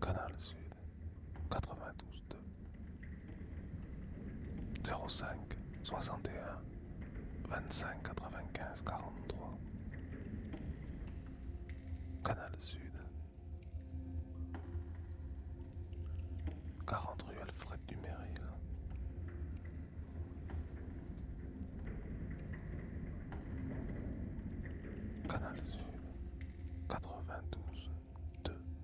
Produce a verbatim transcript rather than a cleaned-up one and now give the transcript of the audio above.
Canal Sud, quatre-vingt-douze deux, zéro cinq, soixante et un, vingt-cinq, quatre-vingt-quinze, quarante-trois. Canal Sud, quarante rue